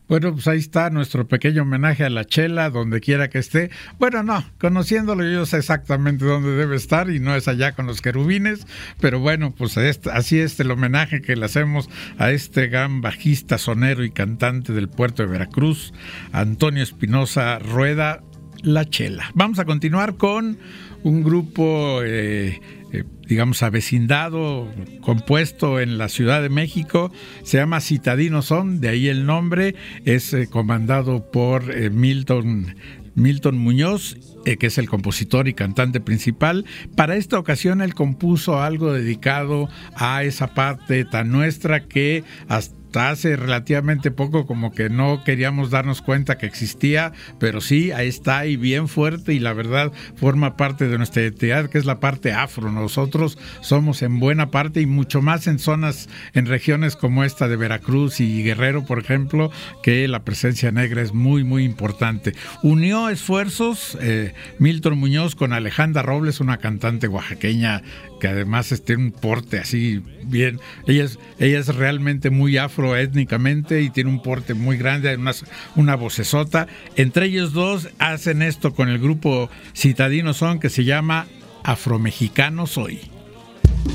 Bueno, pues ahí está nuestro pequeño homenaje a la Chela, donde quiera que esté. Bueno, no, conociéndolo yo sé exactamente dónde debe estar y no es allá con los querubines, pero bueno, pues así es el homenaje que le hacemos a este gran bajista, sonero y cantante del puerto de Veracruz, Antonio Espinosa Rueda, la Chela. Vamos a continuar con un grupo digamos, avecindado, compuesto en la Ciudad de México, se llama Citadinos Son, de ahí el nombre, es comandado por Milton Muñoz, que es el compositor y cantante principal. Para esta ocasión él compuso algo dedicado a esa parte tan nuestra que hasta hace relativamente poco como que no queríamos darnos cuenta que existía, pero sí, ahí está y bien fuerte, y la verdad forma parte de nuestra identidad, que es la parte afro. Nosotros somos en buena parte, y mucho más en zonas, en regiones como esta de Veracruz y Guerrero, por ejemplo, que la presencia negra es muy, muy importante. Unió esfuerzos Milton Muñoz con Alejandra Robles, una cantante oaxaqueña que además tiene un porte así bien. Ella es realmente muy afro étnicamente y tiene un porte muy grande, una vocesota. Entre ellos dos hacen esto con el grupo Citadinos Son, que se llama Afromexicano Soy.